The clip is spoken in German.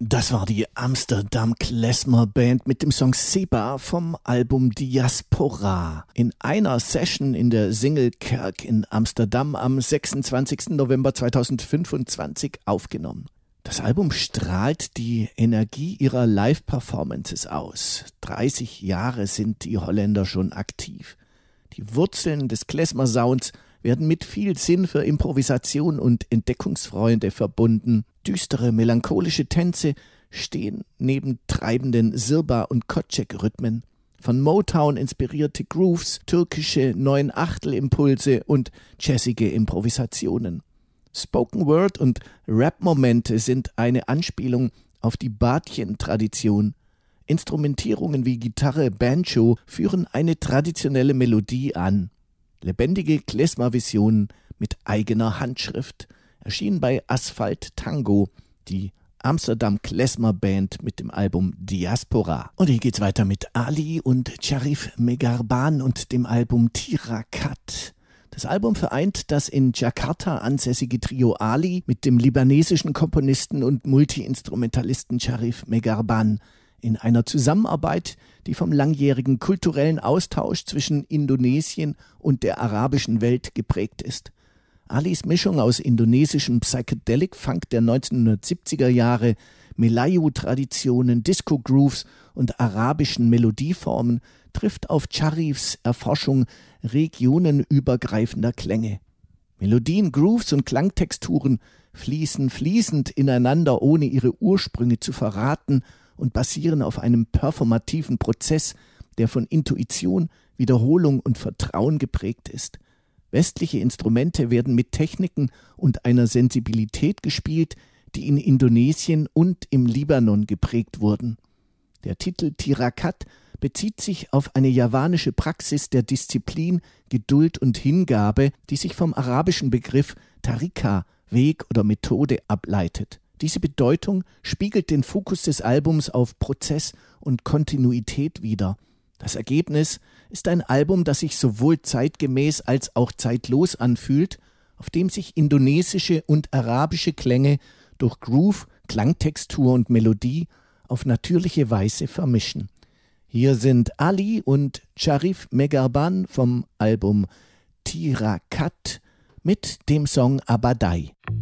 Das war die Amsterdam Klezmer Band mit dem Song Seba vom Album Diaspora. In einer Session in der Singelkerk in Amsterdam am 26. November 2025 aufgenommen. Das Album strahlt die Energie ihrer Live-Performances aus. 30 Jahre sind die Holländer schon aktiv. Die Wurzeln des Klezmer-Sounds werden mit viel Sinn für Improvisation und Entdeckungsfreude verbunden. Düstere, melancholische Tänze stehen neben treibenden Sirba- und Kocek-Rhythmen. Von Motown inspirierte Grooves, türkische 9/8-Impulse und jazzige Improvisationen. Spoken Word und Rap-Momente sind eine Anspielung auf die Badchen-Tradition. Instrumentierungen wie Gitarre, Banjo führen eine traditionelle Melodie an. Lebendige Klezmer-Visionen mit eigener Handschrift erschienen bei Asphalt Tango, die Amsterdam Klezmer Band mit dem Album Diaspora. Und hier geht's weiter mit Ali und Charif Megarban und dem Album Tirakat. Das Album vereint das in Jakarta ansässige Trio Ali mit dem libanesischen Komponisten und Multi-Instrumentalisten Charif Megarban in einer Zusammenarbeit, die vom langjährigen kulturellen Austausch zwischen Indonesien und der arabischen Welt geprägt ist. Alis Mischung aus indonesischem Psychedelic-Funk der 1970er Jahre, Melayu-Traditionen, Disco-Grooves und arabischen Melodieformen trifft auf Charifs Erforschung regionenübergreifender Klänge. Melodien, Grooves und Klangtexturen fließen fließend ineinander, ohne ihre Ursprünge zu verraten, und basieren auf einem performativen Prozess, der von Intuition, Wiederholung und Vertrauen geprägt ist. Westliche Instrumente werden mit Techniken und einer Sensibilität gespielt, die in Indonesien und im Libanon geprägt wurden. Der Titel Tirakat bezieht sich auf eine javanische Praxis der Disziplin, Geduld und Hingabe, die sich vom arabischen Begriff Tarika, Weg oder Methode, ableitet. Diese Bedeutung spiegelt den Fokus des Albums auf Prozess und Kontinuität wider. Das Ergebnis ist ein Album, das sich sowohl zeitgemäß als auch zeitlos anfühlt, auf dem sich indonesische und arabische Klänge durch Groove, Klangtextur und Melodie auf natürliche Weise vermischen. Hier sind Ali und Charif Megarban vom Album Tirakat mit dem Song Abadai.